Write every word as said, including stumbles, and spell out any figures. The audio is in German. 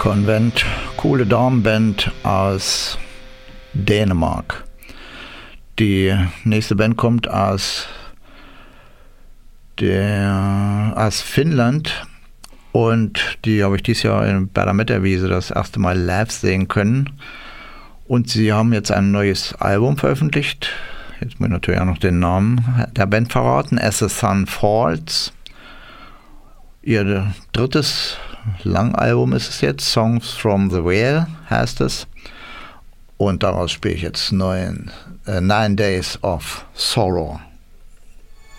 Konvent, coole Damenband aus Dänemark. Die nächste Band kommt aus, der, aus Finnland und die habe ich dieses Jahr in, bei der Metterwiese das erste Mal live sehen können. Und sie haben jetzt ein neues Album veröffentlicht. Jetzt muss ich natürlich auch noch den Namen der Band verraten. As the Sun Falls. Ihr drittes Langalbum ist es jetzt. Songs from the Whale heißt es. Und daraus spiele ich jetzt neun, äh, Nine Days of Sorrow.